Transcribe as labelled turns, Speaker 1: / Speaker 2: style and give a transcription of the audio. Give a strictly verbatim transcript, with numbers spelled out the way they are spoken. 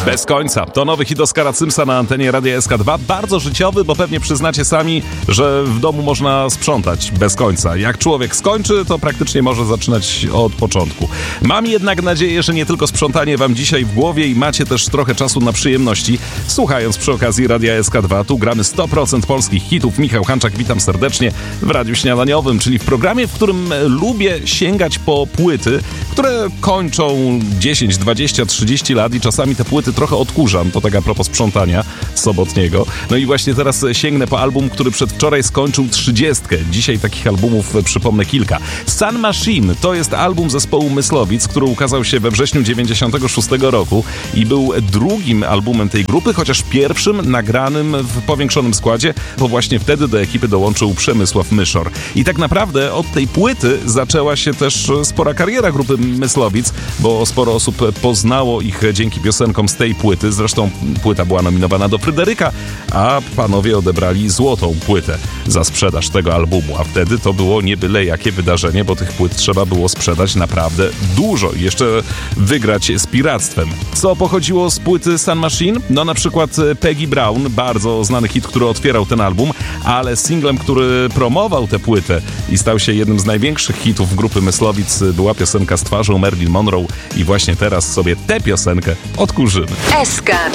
Speaker 1: Bez końca. To nowy hit Oskara Symsa na antenie Radia S K dwa. Bardzo życiowy, bo pewnie przyznacie sami, że w domu można sprzątać bez końca. Jak człowiek skończy, to praktycznie może zaczynać od początku. Mam jednak nadzieję, że nie tylko sprzątanie wam dzisiaj w głowie i macie też trochę czasu na przyjemności, słuchając przy okazji Radia S K dwa. Tu gramy sto procent polskich hitów. Michał Hanczak, witam serdecznie w Radiu Śniadaniowym, czyli w programie, w którym lubię sięgać po płyty, które kończą dziesięć, dwadzieścia, trzydzieści lat i czasami te płyty trochę odkurzam, to tak a propos sprzątania sobotniego. No i właśnie teraz sięgnę po album, który przedwczoraj skończył trzydziestkę. Dzisiaj takich albumów przypomnę kilka. Sun Machine to jest album zespołu Myslowic, który ukazał się we wrześniu dziewięćdziesiątego szóstego roku i był drugim albumem tej grupy, chociaż pierwszym nagranym w powiększonym składzie, bo właśnie wtedy do ekipy dołączył Przemysław Myszor. I tak naprawdę od tej płyty zaczęła się też spora kariera grupy Myslowic, bo sporo osób poznało ich dzięki piosenkom z tej płyty. Zresztą płyta była nominowana do Fryderyka, a panowie odebrali złotą płytę za sprzedaż tego albumu. A wtedy to było nie byle jakie wydarzenie, bo tych płyt trzeba było sprzedać naprawdę dużo i jeszcze wygrać z piractwem. Co pochodziło z płyty Sun Machine? No na przykład Peggy Brown, bardzo znany hit, który otwierał ten album, ale singlem, który promował tę płytę i stał się jednym z największych hitów grupy Myslowic, była piosenka z twarzą Marilyn Monroe i właśnie teraz sobie tę piosenkę odkurzymy.
Speaker 2: S K